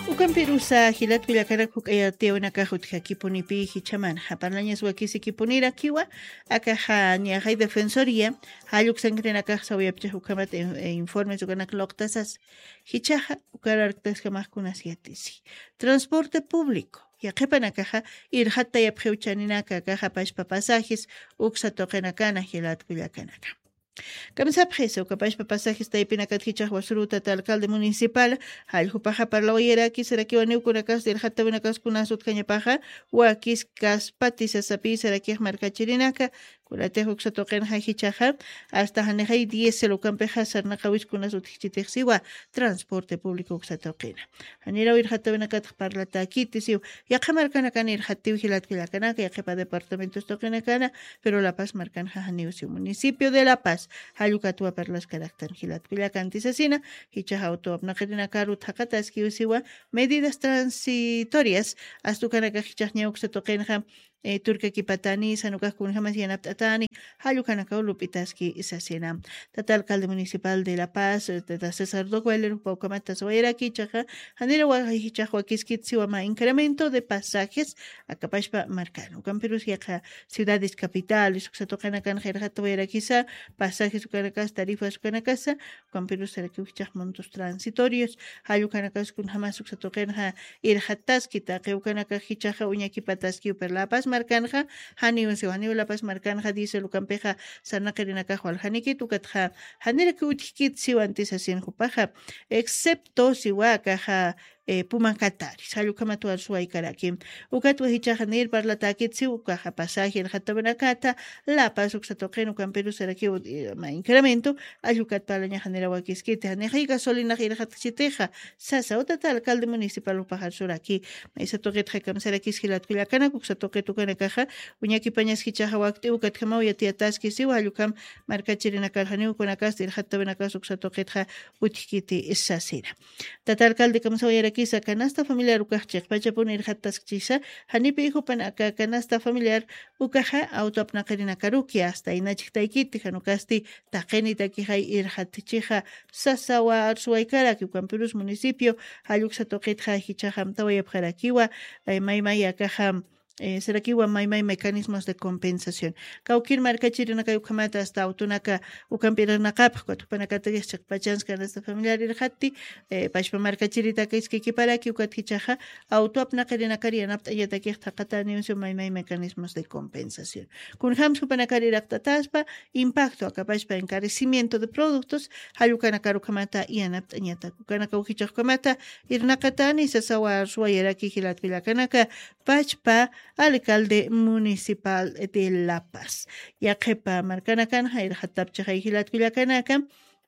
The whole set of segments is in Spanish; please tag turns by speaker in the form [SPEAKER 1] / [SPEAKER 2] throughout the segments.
[SPEAKER 1] Ukan Perusa, Hilat Vilacana Kukayateo Nakahut Hakipunipi, Hichaman, Japanañas Wakisi Kipunira Kiwa, Akaha Niahai Defensoría, Hayuk Sangrenaka Saviapcha Hukamat e informes Ukanak Loctasas, Hichaja, Ukarartas Kamaskunas Yatisi. Transporte público. Yakepanakaja, Irhata Yapcheuchaninaka, Kajapash Pasajes, Uxa Tokenakana, Hilat Vilacanaka. Kamsapjes, Ukapashpa pasajes taipinakathichaj wasruta alcalde municipal, Haljupaja parlaoyeraki, Serakiwaneu kunakas del Hatawinakas kunasut cañapaja, Wakis Kaspatis Asapi, Serakiaj marcachirinaka, Kulatejuk Satoken Hajichaja, hasta Hanejai 10 Lucampeja, Sarnakawis kunasut hichitexiwa, transporte público Xatokena. Hanira ir Hatawinakat parlataquitis, Yakamarcanacan ir Hativigilat Kilakanaka, Yakepa departamento Stokenakana, pero La Paz Marcanja Haniusio, municipio de La Paz. Hayukatua per las caracteres Gilat Vilacantis asina, Hicha auto abnakerina karut hakataski usiwa, medidas transitorias, astukanaka hichachneuk se tokenja, turka kipatani, sanukas kunjamas yanaptatani, Hayukanaka lupitaski isasina. Tata alcalde municipal de La Paz, Tata César Dogueler, Paucamata Soera Kichaja, Hanera Hichahuakiskitsiwama, incremento de pasajes a Capashpa Marcano, Camperus Yaja, ciudades capitales, Xatokanakan Jerjatoera Kisa, pasajes ukanacas, tarifas ukanacasa, Camperus Serakichach montos transitorios, Hayukanacas kun jamás uxatokenja, Irhataskita, Keukanaka Hichaja, Uñakipataski, per La Paz Marcanja, Haniu La Paz Marcanja, dice Lucampeja, Sarnakerinaka, Jualjaniki, Tukatja, Hanera Kutkit, Siwantis asien Jupaja, excepto Siwakaja. Pumankatari, Sayukamatu al Suaikaraki, Ukatu Hichahanir Parlataki, Tsiukaja pasaje, el Hatabanakata, La Paz Uxatoken, Ukamperu Seraki, incremento, Ayukat Palaña Janera Wakiskita, Neja y gasolina Hirachiteja, Sasa, Otata, alcalde municipal Upahar Suraki, Maisatoket Hakam Serakis Hilatkulakana, Uxatoket Ukanakaja, Uñaki Pañas Hichaha Wakti, Ukatkamau Yatiataski, Siwa, Ayukam, Marcachirina Karhanu, Kunakas, el Hatabanakas Uxatoketja, Utkiti, Sasira. Tata alcalde Kamsoyera Kisa canasta familiar ukajchik pachapunir hataskchisa hanipi hijupan aka canasta familiar ukaja autoapnaqarina karuki hasta inachik taykiti hanukasti taqeni takijay irhatichija sasawa arsuaykaraki Ukamperus municipio hayuksa toqitja hichajam tawayapjarakiwa maymay akaja Serakiwa maymay mecanismos de compensación. Kaukir marcachirina kayukamata hasta autunaka ukampiranakap kutupanakatagis pachanska esta familiar irhati pashpa marcachirita kaiski paraki ukathichaja autoapnakarina karianapta yataki taqatani maymay mecanismos de compensación. Kun hams kupanakari raktataspa impacto akapashpa encarecimiento de productos hayukana karukamata yanapta yata kukanaka ukichaqkamata irnakatani sasawa suayeraki hilatvilakanaka pachpa alcalde municipal de La Paz. Yakepa marcanakan, Jair Hatapcha Hilat Vilacanaka,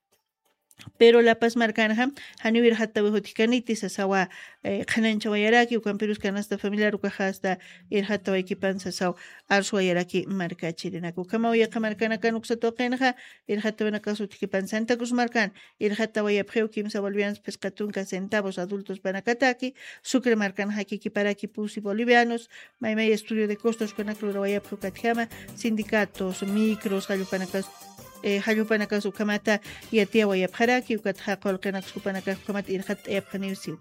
[SPEAKER 1] pero La Paz Marcanja, Hanivir Hatawihotikanitis, Sasawa, Hananchawayaraki, Ukamperus Canasta familiar, Ukahasta, Irhatawikipan, Sasaw, Arsuayaraki, Marcachirinaku, Kamawayaka Marcanakan, Uxatokenja, Irhatawanakasutikipan, Santa Cruz Marcan, Irhatawayapeukim, Savolvianos, Pescatunca, centavos adultos Panacataki, Sucre Marcanjaki, Kiparaki, Pusi Bolivianos, Maimay Estudio de Costos, Conaclurawayapukatjama, Sindicatos, Micros, Hayupanacas. Hayupanakas ukamata yatia wayapjaraki ukatja kolkenak supanakas ukamat irhat epjaniusiu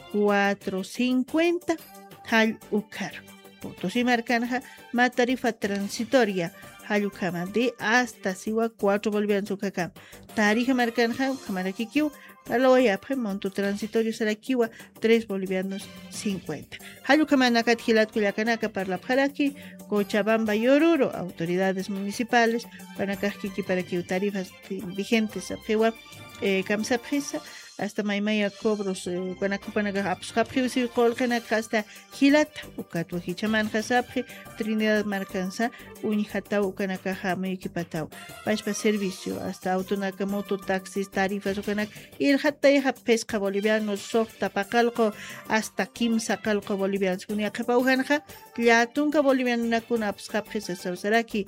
[SPEAKER 1] 450 hal ukar Potosí Marcanja ma tarifa transitoria hayukama de hasta siwa 4 bolivianos ukakam tarija Marcanja ukamarakikiu Aloyapje monto transitorio sarakiwa 3 bolivianos 50. Hayukamanakat Hilat Kuyakanaka para la Paraki, Cochabamba y Oruro, autoridades municipales, Panakajiki para que tarifas vigentes a Kamsapresa, hasta Maimaya cobros, Panacupanaga Absapri, Colcanaca hasta Hilat, Ucatu Hichaman Hasapri, Trinidad Marcanza, Unijata, Ucanakaja, Meikipatau, Pashpa Servicio, hasta Autonakamoto, taxis, tarifas, Ucanak, Irhataja Pesca Bolivianos, Softa Pacalco, hasta Kimsa Calco Bolivianos, Uniacapauhanja, Yatunca Boliviana Kunapsapri, Sausaraki,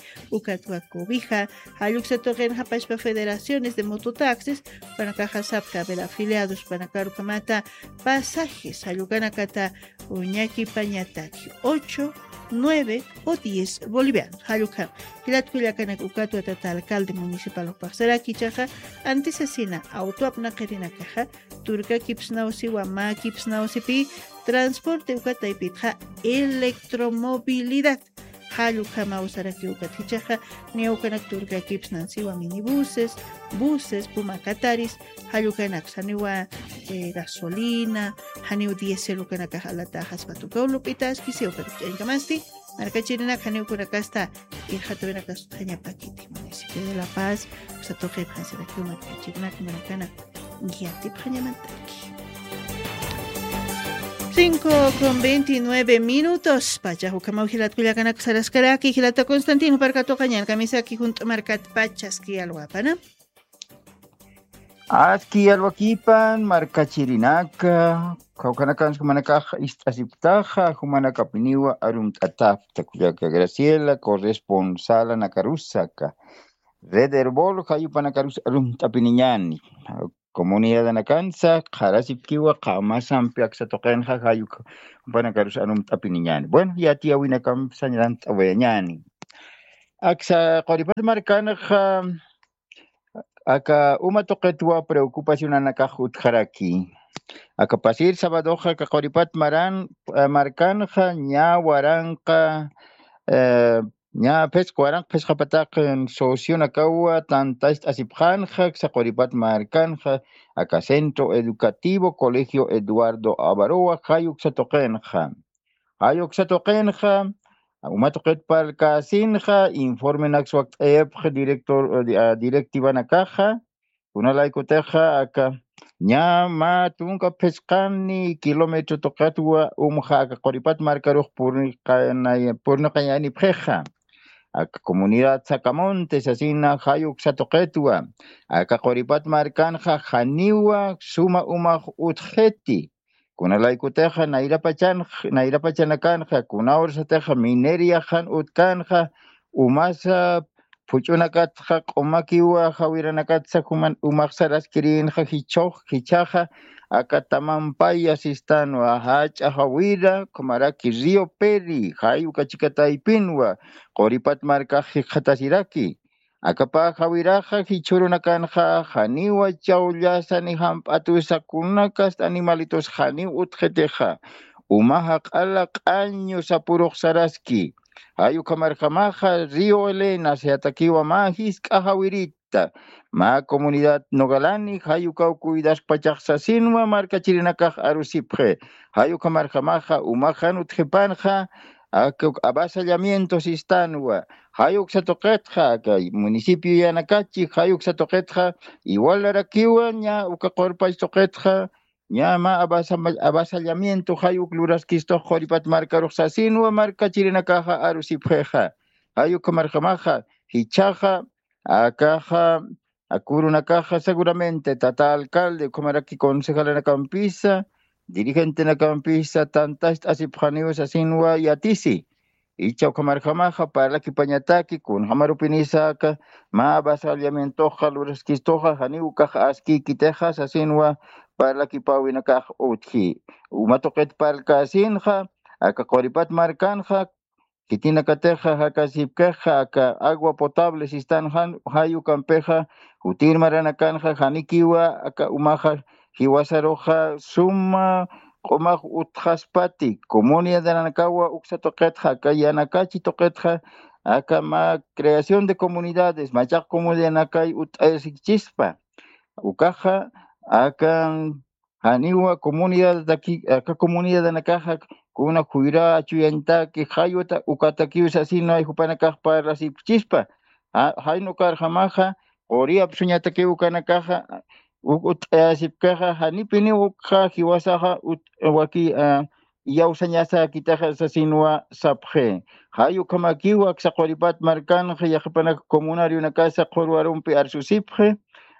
[SPEAKER 1] Ucatuacobija, Hayuxatogen, Pashpa Federaciones de Mototaxis, Panakaja Sapka, Belafia. afiliados panakaru kamata pasajes ayukanakata uñaki pañataki 8, 9 o 10 bolivianos. Hayuka, Hilatkullakanak Ukatu atata alcalde municipal Paxaraki chaja, antes asesina autoapna caja, turca kipsnausi wama kipsnausi transporte ukata ipitja electromovilidad. Hayuka mausaraki ukatichaja, neukanak turca kipsnansi wa minibuses, buses, pumacataris, hayukanak saniwa gasolina, haniu diesel ukanak halatajas patukaulupitas, kisio enkamasti, marcachirina haniu kurakasta, irjatuena kastanya pakiti, municipio de La Paz, usatoje pansaraki marcachirina kumarakana, guiatip hanyamantaki. 5:29. Pacha Hukamau Hilat Kuliakanak Saraskaraki, Hilata Constantino Parcato Cañan, Kamisaki junto Marcat Pachaski Alwapana.
[SPEAKER 2] Aski alwakipan, marcachirinaka, Kaukanakan Humanaka Asiptaja, Humanaka Piniwa, Arumt Atap, Takuyaka Graciela, corresponsala Nakarusaka. Red Herbol, Hayupanakarus Arumt Apiniñani. Comunidad de Nakansa, Jarasipkiwa, Kamasan, Piaxatokenja, Hayuk, Panakarus Arumt Apiniñani. Bueno, ya tía Winakam Sanrant Aweñani. Axa Coripat Marcanaja. Aka umatoqetwa preocupación anakajut jaraki. Aka pasir sabadoja ka qoripat markanja ña waranqa ña pesquaran pesqapataq solución akawa tantast asipjanja sa qoripat markanja aka Centro Educativo Colegio Eduardo Avaroa hayuk satoqenja. Umatoqet palkasinja informe naxwak director directiva nakaja unalaikoteja aka ña tunka pesqani kilómetro toqatwa aka qoripat markaruq purnaqayani pjeja aka comunidad Sacamontes asina hayuk satoqetwa aka qoripat markanja janiwa suma umaq utjeti Kunalaikuteja nairapachanakanja kunaursateja mineriajan utkanja umasa puchunakatja qomakiwa hawiranakatsa umaqsaraskirinja hichaja akatamampaya sistanwa hacha hawira kumaraki Río Peri hayu kachikataipinwa qoripat markaji qatasiraki akapa hawiraja hichurunakanja haniwa chawllasani hamp'atusakunakas animalitos hani utjeteja umaja q'ala q'añu sapuruq saraski hayu kamarjamaja Río Elena seatakiwa ma hisk'a hawirita ma comunidad Nogalani hayu kawkuydashpachaqsasinwa markachirinakaj arusipje hayu kamarjamaja umajan utjepanja avasallamientos istanwa hayuk satoqetja kay municipio yanakachi hayuk satoqetja igual arakiwa ña uka qorpay toqetja ña ma avasallamiento hayuk luraskisto qoripat markaruq sasinwa markachirinakaja arusipjeja hayuk kamarjamaja hichaja akaja akurunakaja seguramente tata alcalde kumaraki concejal nakampisa dirigente nakampisa tantast asipjaniwas asinwa yatisi ichaw kamarjamaja parlaki pañataki kun hamarupinisaka ma avasallamientoja luraskistoja haniukaja askikiteja sasinwa parlaki pawinakaj utji umatoqet palkasinja aka qoripat markanja kitinakateja hakasipkeja aka agua potable sistanjan hayu kampeja utirmaranakanja hanikiwa aka umaja hiwasaroja suma qomaq utjaspati comunidad de Nanakawa uksatoqetja aka yanakachi toqetja aka ma creación de comunidades machaq comunidad nakay ut'aysikchispa ukaja aka haniwa comunidad aka comunidad de nakaja kuna kuyra achuyantaki hayuta ukatakiwis asino ayhupanakaj parlasipchispa hayno karjamaja qoriap suñatakiw kanakaja ut'ayasipkaja hanipini ukja hiwasaja waki yawsañasa kitaja sasinwa sapje hayu kamakiwa saqoripat markanja yaqapanak comunario nakasa qurwarumpi arsusipje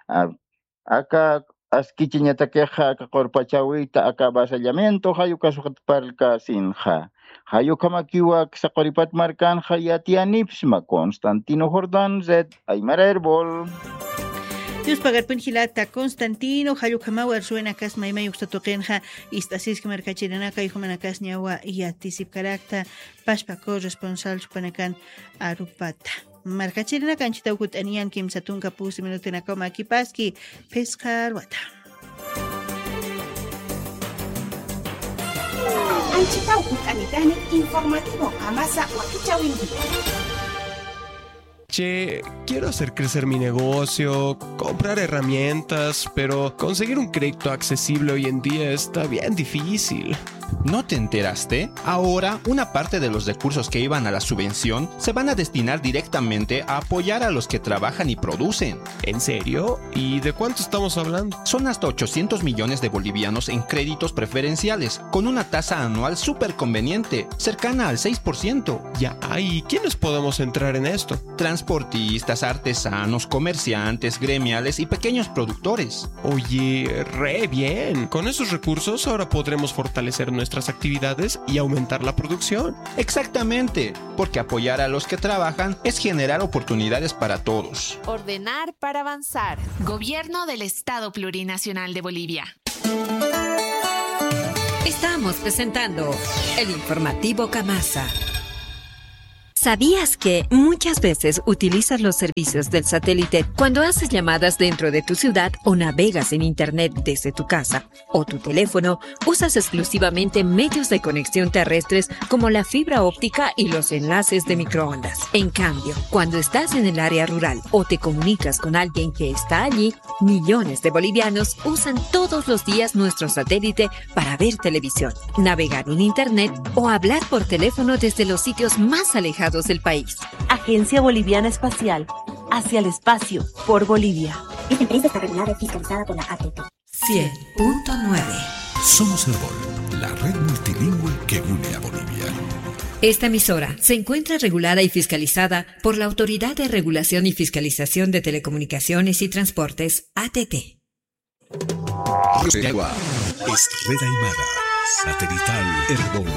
[SPEAKER 2] aka askichiñatakeja aka qorpachawita aka avasallamiento hayu kasuqat palkasinja hayu kamakiwa saqoripat markanja yatianipsma Constantino Jordán Red Aymara Herbol
[SPEAKER 1] Dios pagar penjilata Constantino Hayukamawa Ruena Kas Maymayuk Tatokenja Istasis Mercachiranaka y Humanakas Ñawa y Atisip Carakta Pashpako responsable Supanakan Arupata. Marcachiranaka Anchitaukut Anian Kim Satunka Pusi Minutenakoma Kipaski Pescar Wata.
[SPEAKER 3] Anchitaukut Anitani informativo Amasa Wakichawindi.
[SPEAKER 4] Che, quiero hacer crecer mi negocio, comprar herramientas, pero conseguir un crédito accesible hoy en día está bien difícil.
[SPEAKER 5] ¿No te enteraste? Ahora, una parte de los recursos que iban a la subvención se van a destinar directamente a apoyar a los que trabajan y producen.
[SPEAKER 4] ¿En serio? ¿Y de cuánto estamos hablando?
[SPEAKER 5] Son hasta 800 millones de bolivianos en créditos preferenciales, con una tasa anual súper conveniente, cercana al 6%.
[SPEAKER 4] Ya, ¿y quiénes podemos entrar en esto?
[SPEAKER 5] Transportistas, artesanos, comerciantes, gremiales y pequeños productores.
[SPEAKER 4] Oye, re bien. Con esos recursos ahora podremos fortalecer nuestras actividades y aumentar la producción.
[SPEAKER 5] Exactamente, porque apoyar a los que trabajan es generar oportunidades para todos.
[SPEAKER 6] Ordenar para avanzar. Gobierno del Estado Plurinacional de Bolivia.
[SPEAKER 7] Estamos presentando el informativo Camasa. ¿Sabías que muchas veces utilizas los servicios del satélite cuando haces llamadas dentro de tu ciudad o navegas en internet desde tu casa o tu teléfono? Usas exclusivamente medios de conexión terrestres como la fibra óptica y los enlaces de microondas. En cambio, cuando estás en el área rural o te comunicas con alguien que está allí, millones de bolivianos usan todos los días nuestro satélite para ver televisión, navegar en internet o hablar por teléfono desde los sitios más alejados del país.
[SPEAKER 8] Agencia Boliviana Espacial. Hacia el espacio. Por Bolivia.
[SPEAKER 9] Esta empresa está regulada y fiscalizada por la ATT.
[SPEAKER 7] 100.9.
[SPEAKER 10] Somos el Vol, la red multilingüe que une a Bolivia.
[SPEAKER 7] Esta emisora se encuentra regulada y fiscalizada por la Autoridad de Regulación y Fiscalización de Telecomunicaciones y Transportes, ATT.
[SPEAKER 10] Es Red Aymara, satelital Herbol,